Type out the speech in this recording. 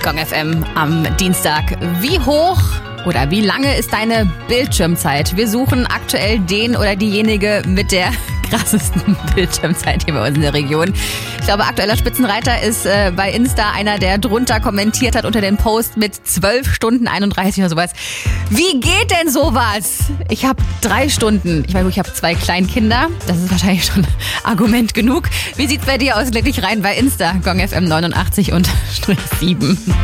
Gong FM am Dienstag. Wie hoch oder wie lange ist deine Bildschirmzeit? Wir suchen aktuell den oder diejenige mit der krassesten Bildschirmzeit hier bei uns in der Region. Ich glaube, aktueller Spitzenreiter ist bei Insta einer, der drunter kommentiert hat unter den Post mit 12 Stunden 31 oder sowas. Wie geht denn sowas? Ich habe 3 Stunden. Ich meine, ich habe 2 Kleinkinder. Das ist wahrscheinlich schon Argument genug. Wie sieht's bei dir aus? Leg dich rein bei Insta, Gong FM 89_7.